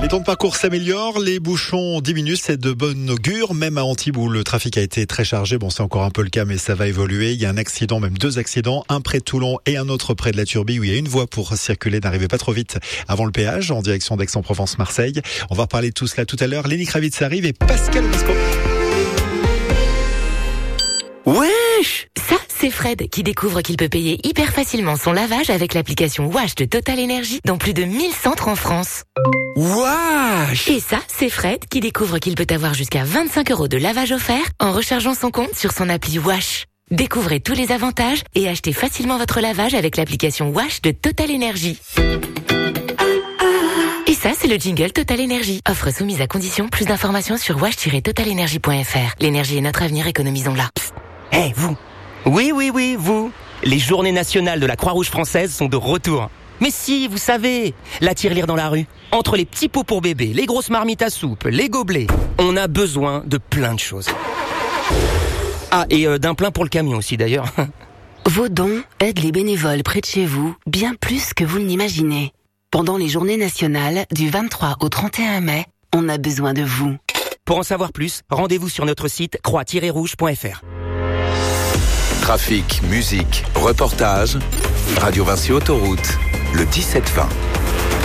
Les temps de parcours s'améliorent, les bouchons diminuent, c'est de bon augure, même à Antibes où le trafic a été très chargé. Bon, c'est encore un peu le cas, mais ça va évoluer. Il y a un accident, même 2 accidents, un près de Toulon et un autre près de la Turbie où il y a une voie pour circuler. N'arrivez pas trop vite avant le péage, en direction d'Aix-en-Provence-Marseille. On va reparler de tout cela tout à l'heure. Lenny Kravitz arrive et Pascal Obispo. Wesh! Ça, c'est Fred qui découvre qu'il peut payer hyper facilement son lavage avec l'application Wash de Total Energy dans plus de 1000 centres en France. Wesh! Et ça, c'est Fred qui découvre qu'il peut avoir jusqu'à 25 € de lavage offert en rechargeant son compte sur son appli Wash. Découvrez tous les avantages et achetez facilement votre lavage avec l'application Wash de Total Energy. Et ça, c'est le jingle Total Energy. Offre soumise à condition. Plus d'informations sur wash-totalenergy.fr. L'énergie est notre avenir, économisons-la. Eh, vous! Oui, vous! Les journées nationales de la Croix-Rouge française sont de retour. Mais si, vous savez, la tirelire dans la rue. Entre les petits pots pour bébé, les grosses marmites à soupe, les gobelets, on a besoin de plein de choses. Ah, et d'un plein pour le camion aussi d'ailleurs. Vos dons aident les bénévoles près de chez vous bien plus que vous ne l'imaginez. Pendant les journées nationales, du 23 au 31 mai, on a besoin de vous. Pour en savoir plus, rendez-vous sur notre site croix-rouge.fr. Trafic, musique, reportage, Radio Vinci Autoroute, le 17-20.